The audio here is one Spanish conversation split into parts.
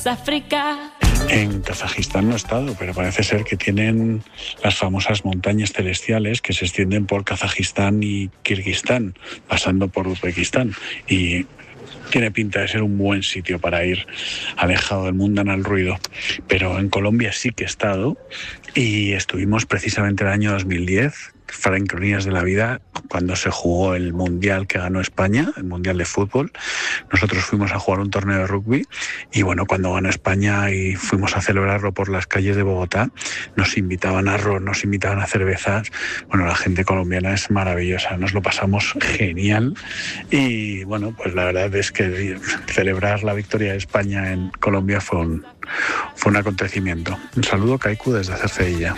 África. En Kazajistán no he estado, pero parece ser que tienen las famosas montañas celestiales que se extienden por Kazajistán y Kirguistán, pasando por Uzbekistán. Y tiene pinta de ser un buen sitio para ir, alejado del mundanal ruido. Pero en Colombia sí que he estado y estuvimos precisamente el año 2010, Franconías de la vida, cuando se jugó el Mundial que ganó España, el Mundial de Fútbol. Nosotros fuimos a jugar un torneo de rugby y bueno, cuando ganó España y fuimos a celebrarlo por las calles de Bogotá, nos invitaban a arroz, nos invitaban a cervezas. Bueno, la gente colombiana es maravillosa, nos lo pasamos genial y bueno, pues la verdad es que celebrar la victoria de España en Colombia fue un acontecimiento. Un saludo, Kaiku, desde Cercedilla.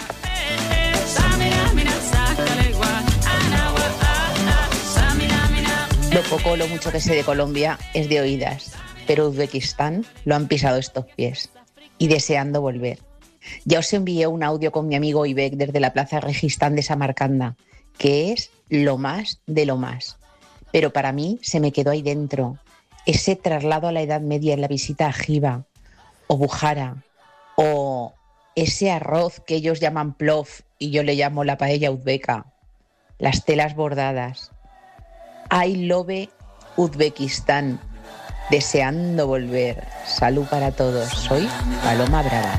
Lo poco o lo mucho que sé de Colombia es de oídas, pero Uzbekistán lo han pisado estos pies y deseando volver. Ya os envié un audio con mi amigo Ibek desde la Plaza Registán de Samarcanda, que es lo más de lo más. Pero para mí se me quedó ahí dentro ese traslado a la Edad Media en la visita a Jiva o Bujara, o ese arroz que ellos llaman plov y yo le llamo la paella uzbeca, las telas bordadas. I love Uzbekistán, deseando volver. Salud para todos. Soy Paloma Brava.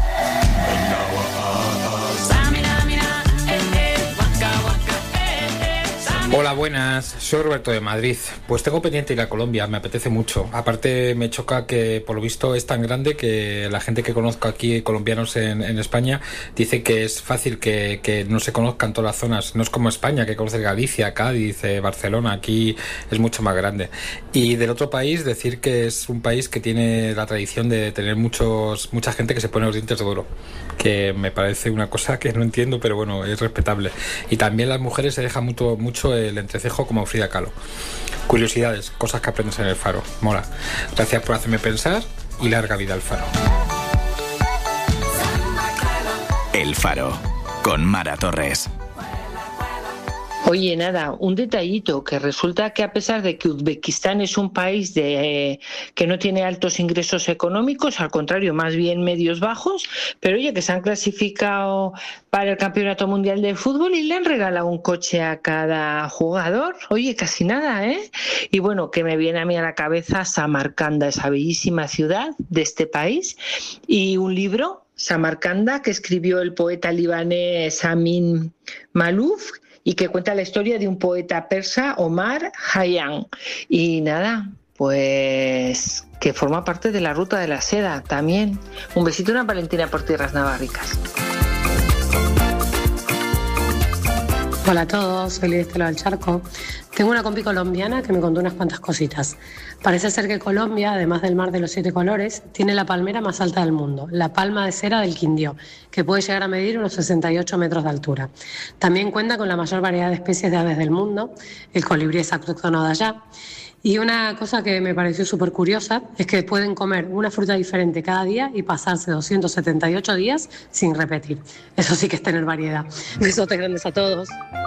Hola, buenas. Soy Roberto de Madrid. Pues tengo pendiente ir a Colombia, me apetece mucho. Aparte me choca que por lo visto es tan grande que la gente que conozco aquí, colombianos en España, dice que es fácil que no se conozcan todas las zonas. No es como España, que conoce Galicia, Cádiz, Barcelona. Aquí es mucho más grande. Y del otro país, decir que es un país que tiene la tradición de tener mucha gente que se pone los dientes de oro, que me parece una cosa que no entiendo, pero bueno, es respetable. Y también las mujeres se dejan mucho el entrecejo como Frida Kahlo. Curiosidades, cosas que aprendes en El Faro. Mola. Gracias por hacerme pensar y larga vida al Faro. El Faro, con Mara Torres. Oye, nada, un detallito, que resulta que a pesar de que Uzbekistán es un país que no tiene altos ingresos económicos, al contrario, más bien medios bajos, pero oye, que se han clasificado para el Campeonato Mundial de Fútbol y le han regalado un coche a cada jugador. Oye, casi nada, ¿eh? Y bueno, que me viene a mí a la cabeza Samarcanda, esa bellísima ciudad de este país, y un libro, Samarcanda, que escribió el poeta libanés Amin Malouf, y que cuenta la historia de un poeta persa, Omar Khayyam. Y nada, pues que forma parte de la Ruta de la Seda también. Un besito, una Valentina por tierras navarricas. Hola a todos, soy Lidia Estela del Charco. Tengo una compi colombiana que me contó unas cuantas cositas. Parece ser que Colombia, además del mar de los 7 colores, tiene la palmera más alta del mundo, la palma de cera del Quindío, que puede llegar a medir unos 68 metros de altura. También cuenta con la mayor variedad de especies de aves del mundo, el colibrí es autóctono de allá. Y una cosa que me pareció súper curiosa es que pueden comer una fruta diferente cada día y pasarse 278 días sin repetir. Eso sí que es tener variedad. Besotes grandes a todos.